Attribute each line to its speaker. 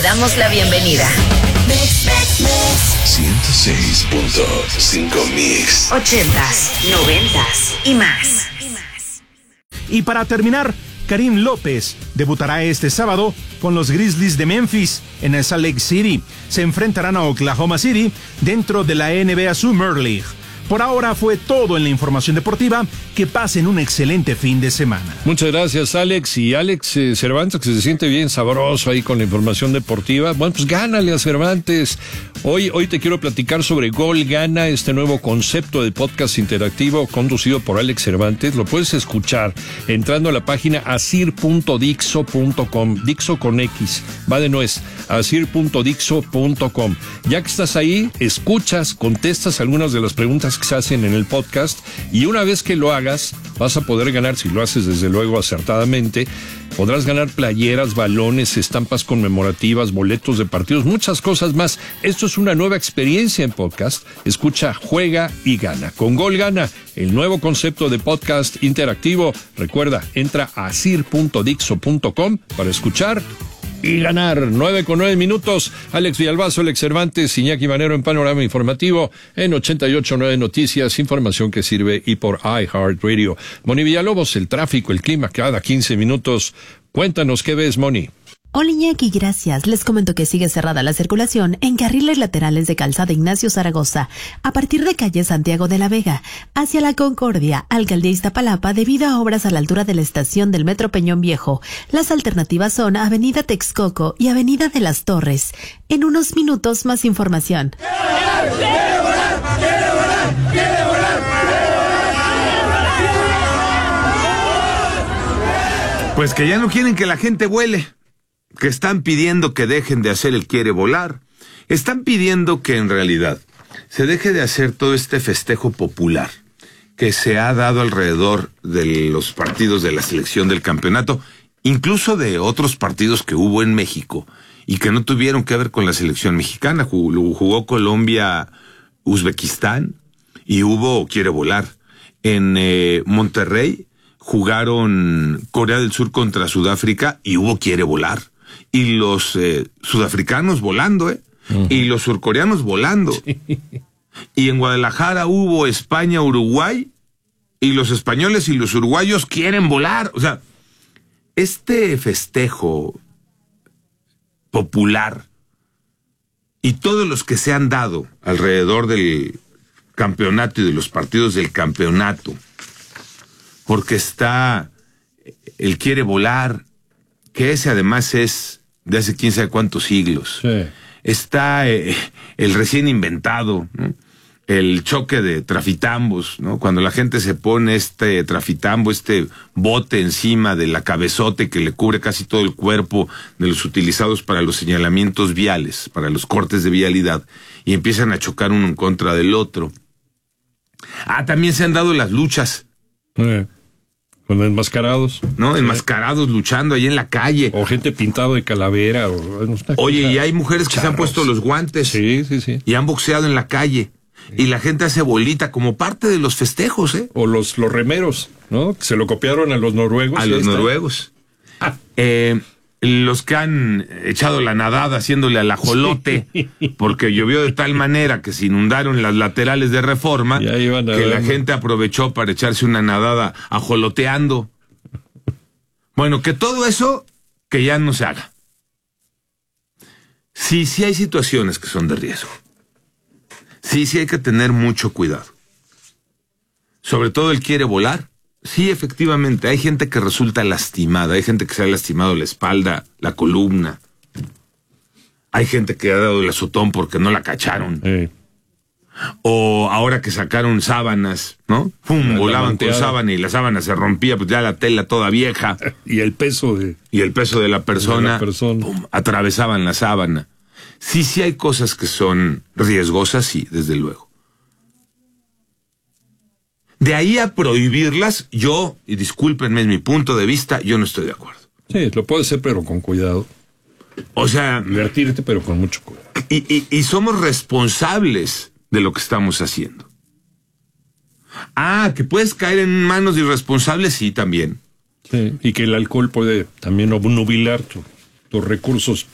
Speaker 1: damos la bienvenida.
Speaker 2: 106.5 Mix.
Speaker 1: 80s, 90s y más.
Speaker 3: Y para terminar, Karim López debutará este sábado con los Grizzlies de Memphis en el Salt Lake City. Se enfrentarán a Oklahoma City dentro de la NBA Summer League. Por ahora fue todo en la información deportiva. Que pasen un excelente fin de semana.
Speaker 4: Muchas gracias, Alex. Y Alex Cervantes, que se siente bien sabroso ahí con la información deportiva. Bueno, pues gánale a Cervantes. Hoy te quiero platicar sobre Gol Gana, este nuevo concepto de podcast interactivo conducido por Alex Cervantes. Lo puedes escuchar entrando a la página asir.dixo.com. Dixo con X, va de nuez. asir.dixo.com. Ya que estás ahí, escuchas, contestas algunas de las preguntas que se hacen en el podcast, y una vez que lo hagas, vas a poder ganar, si lo haces desde luego acertadamente, podrás ganar playeras, balones, estampas conmemorativas, boletos de partidos, muchas cosas más. Esto es una nueva experiencia en podcast. Escucha, juega y gana. Con Gol Gana, el nuevo concepto de podcast interactivo. Recuerda, entra a asir.dixo.com para escuchar y ganar. 9:09. Alex Villalbazo, Alex Cervantes, Iñaki Manero en Panorama Informativo en 88.9 Noticias, información que sirve, y por iHeartRadio. Moni Villalobos, el tráfico, el clima cada 15 minutos. Cuéntanos qué ves, Moni.
Speaker 5: Hola Iñaki, gracias. Les comento que sigue cerrada la circulación en carriles laterales de Calzada Ignacio Zaragoza, a partir de calle Santiago de la Vega, hacia La Concordia, Alcaldía Iztapalapa, debido a obras a la altura de la estación del Metro Peñón Viejo. Las alternativas son Avenida Texcoco y Avenida de las Torres. En unos minutos, más información.
Speaker 6: Pues que ya no quieren que la gente vuele, que están pidiendo que dejen de hacer el quiere volar, están pidiendo que en realidad se deje de hacer todo este festejo popular que se ha dado alrededor de los partidos de la selección del campeonato, incluso de otros partidos que hubo en México y que no tuvieron que ver con la selección mexicana. Jugó Colombia, Uzbekistán, y hubo quiere volar. En Monterrey jugaron Corea del Sur contra Sudáfrica y hubo quiere volar. Y los sudafricanos volando, uh-huh, y los surcoreanos volando. Sí. Y en Guadalajara hubo España-Uruguay, y los españoles y los uruguayos quieren volar. O sea, este festejo popular y todos los que se han dado alrededor del campeonato y de los partidos del campeonato, porque está el quiere volar, que ese además es de hace quién sabe cuántos siglos. Sí. Está el recién inventado, ¿no? El choque de trafitambos, ¿no? Cuando la gente se pone este trafitambo, este bote encima de la cabezote que le cubre casi todo el cuerpo, de los utilizados para los señalamientos viales, para los cortes de vialidad, y empiezan a chocar uno en contra del otro. También se han dado las luchas.
Speaker 4: Con enmascarados.
Speaker 6: ¿No? Enmascarados luchando ahí en la calle.
Speaker 4: O gente pintada de calavera.
Speaker 6: Oye, y hay mujeres que se han puesto los guantes.
Speaker 4: Sí.
Speaker 6: Y han boxeado en la calle. Sí. Y la gente hace bolita como parte de los festejos, ¿eh?
Speaker 4: O los remeros, ¿no? Que se lo copiaron a los noruegos.
Speaker 6: A los noruegos. Los que han echado la nadada haciéndole al ajolote, sí, porque llovió de tal manera que se inundaron las laterales de Reforma, que la gente aprovechó para echarse una nadada ajoloteando. Bueno, que todo eso, que ya no se haga. Sí hay situaciones que son de riesgo. Sí hay que tener mucho cuidado. Sobre todo el quiere volar. Sí, efectivamente, hay gente que resulta lastimada, hay gente que se ha lastimado la espalda, la columna. Hay gente que ha dado el azotón porque no la cacharon. O ahora que sacaron sábanas, ¿no? Volaban con sábana y la sábana se rompía, pues ya la tela toda vieja.
Speaker 4: Y el peso de
Speaker 6: la persona, ¡pum!, atravesaban la sábana. Sí hay cosas que son riesgosas, sí, desde luego. De ahí a prohibirlas, yo, y discúlpenme, es mi punto de vista, yo no estoy de acuerdo.
Speaker 4: Sí, lo puede hacer, pero con cuidado.
Speaker 6: O sea...
Speaker 4: divertirte, pero con mucho cuidado.
Speaker 6: Y somos responsables de lo que estamos haciendo. Que puedes caer en manos de irresponsables, sí, también.
Speaker 4: Sí, y que el alcohol puede también nubilar tus recursos